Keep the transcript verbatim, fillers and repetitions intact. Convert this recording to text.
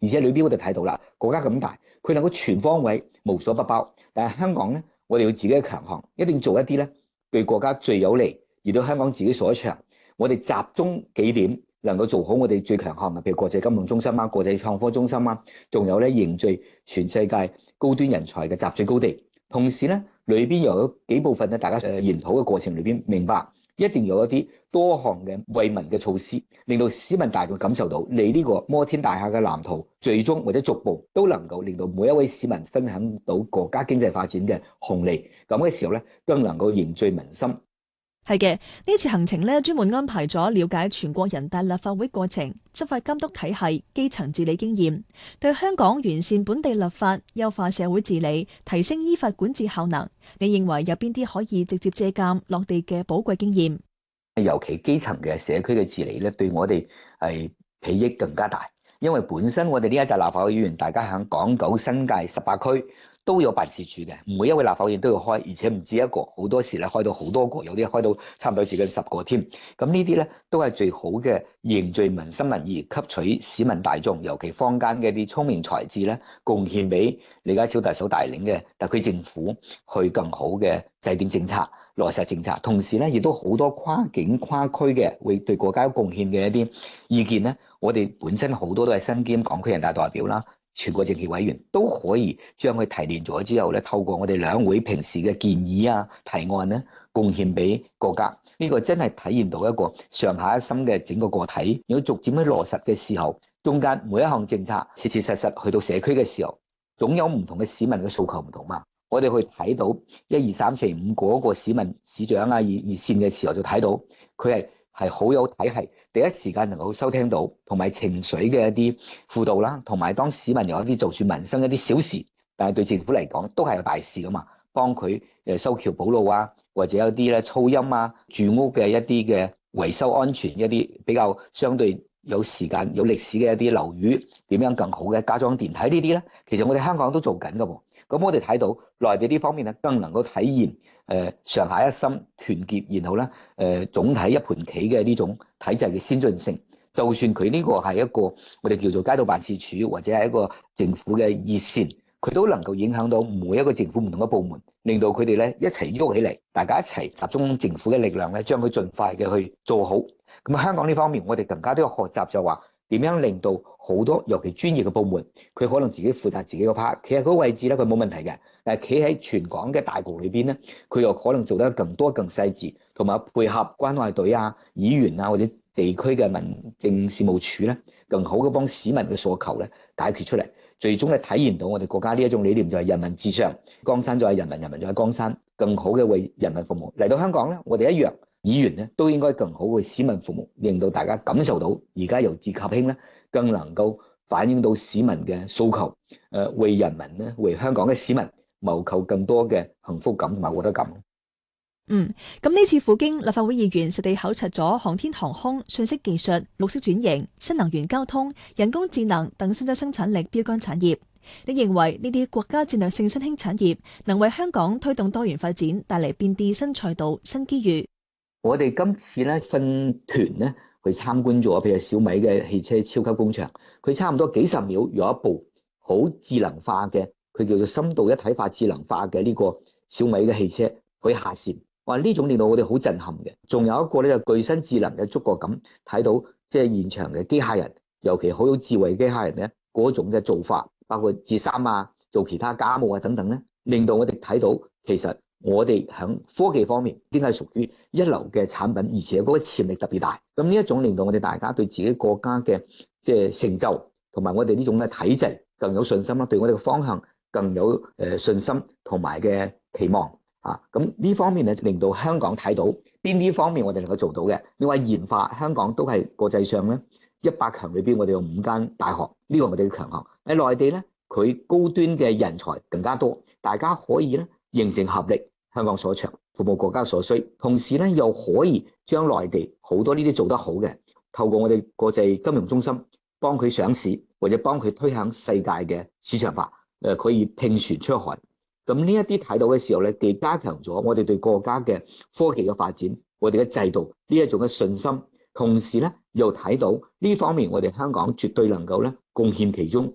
而且裏邊我哋睇到啦，國家咁大，佢能夠全方位無所不包。但係香港咧，我哋要自己嘅強項，一定做一啲咧對國家最有利，而對香港自己所長。我哋集中幾點，能夠做好我哋最強項嘅，譬如國際金融中心啊、國際創科中心啊，仲有咧凝聚全世界高端人才嘅集聚高地。同時咧，裏邊又有幾部分咧，大家誒研討嘅過程裏邊明白，一定有一啲多項嘅惠民嘅措施，令到市民大眾感受到你呢個摩天大廈嘅藍圖，最終或者逐步都能夠令到每一位市民分享到國家經濟發展嘅紅利。咁嘅時候咧，更能夠凝聚民心。 係嘅，呢次行程呢，專門安排咗了解全國人大立法會過程、執法監督體系、基層治理經驗，對香港完善本地立法、優化社會治理、提升依法管治效能，你認為有邊啲可以直接借鑑落地嘅寶貴經驗？ 尤其基層嘅社區嘅治理咧，對我哋係裨益更加大，因為本身我哋呢一紮立法會議員，大家喺港九新界十八區都有辦事處嘅，每一位立法會議員都要開，而且唔止一個，好多時咧開到好多個，有啲開到差唔多接近十個添。咁呢啲咧都係最好嘅凝聚民心民意，吸取市民大眾，尤其坊間嘅啲聰明才智咧，貢獻俾李家超特首帶領嘅特區政府去更好嘅制定政策、落實政策。同時咧，亦都好多跨境跨區嘅會對國家有貢獻嘅一啲意見咧，我哋本身好多都係身兼港區人大代表啦。全國政協委員都可以將佢提煉咗之後咧，透過我哋兩會平時嘅建議啊、提案咧，貢獻俾國家。呢個真係體現到一個上下一心嘅整個個體。如果逐漸去落實嘅時候，中間每一項政策切切實實去到社區嘅時候，總有唔同嘅市民嘅訴求唔同嘛。我哋去睇到一二三四五嗰個市民市長啊、熱熱線嘅時候，就睇到佢係係好有體系。第一時間能夠收聽到，同埋情緒嘅一啲輔導啦，同埋當市民有一啲就算民生一啲小事，但係對政府嚟講都係有大事噶嘛，幫佢誒修橋補路啊，或者有啲咧噪音啊、住屋嘅一啲嘅維修安全一啲比較相對有時間有歷史嘅一啲樓宇點樣更好嘅加裝電梯呢啲咧，其實我哋香港都做緊噶喎。咁我哋睇到內地呢方面咧，更能夠體現誒上下一心團結，然後咧誒總體一盤棋嘅呢種體制嘅先進性。就算佢呢個係一個我哋叫做街道辦事處或者係一個政府嘅熱線，佢都能夠影響到每一個政府唔同嘅部門，令到佢哋咧一齊喐起嚟，大家一齊集中政府嘅力量咧，將佢盡快嘅去做好。咁香港呢方面，我哋更加都要學習就話點樣令到好多尤其專業嘅部門，佢可能自己負責自己個 part，企喺嗰個位置咧，佢冇問題嘅。但係企喺全港嘅大局裏邊咧，佢又可能做得更多更細緻，同埋配合關愛隊啊、議員啊或者地區嘅民政事務處咧，更好嘅幫市民嘅訴求咧解決出嚟，最終咧體現到我哋國家呢一種理念就係人民至上，江山在人民，人民在江山，更好嘅為人民服務。嚟到香港咧，我哋一樣，議員咧都應該更好為市民服務，令到大家感受到而家由治及興咧，更能夠反映到市民嘅訴求，誒為人民咧，為香港嘅市民謀求更多嘅幸福感同埋獲得感。 嗯，咁呢次赴京立法會議員實地考察咗航天航空、信息技術、綠色轉型、新能源交通、人工智能等新增生產力標杆產業。你認為呢啲國家戰略性新興產業能為香港推動多元發展帶嚟邊啲新賽道、新機遇？ 我哋今次咧分團咧去參觀咗，譬如小米嘅汽車超級工場，佢差唔多幾十秒有一部好智能化嘅，佢叫做深度一體化智能化嘅呢個小米嘅汽車可以下線。哇！呢種令到我哋好震撼嘅。仲有一個咧就具身智能嘅觸覺感，睇到即係現場嘅機械人，尤其好有智慧嘅機械人咧嗰種嘅做法，包括折衫啊、做其他家務啊等等咧，令到我哋睇到其實我哋喺科技方面應該係屬於一流嘅產品，而且嗰個潛力特別大。咁呢一種令到我哋大家對自己國家嘅即係成就同埋我哋呢種嘅體制更有信心啦，對我哋嘅方向更有誒信心同埋嘅期望。啊，咁呢方面咧，令到香港睇到邊啲方面我哋能夠做到嘅。你話研發，香港都係國際上咧一百強裏邊，我哋有五間大學，呢個我哋嘅強項。喺內地咧，佢高端嘅人才更加多，大家可以咧形成合力，香港所長，服務國家所需，同時咧又可以將內地好多呢啲做得好嘅，透過我哋國際金融中心幫佢上市，或者幫佢推向世界嘅市場化，誒可以拼船出海。咁呢一啲睇到嘅時候咧，既加強咗我哋對國家嘅科技嘅發展，我哋嘅制度呢一種嘅信心，同時咧又睇到呢方面我哋香港絕對能夠咧貢獻其中，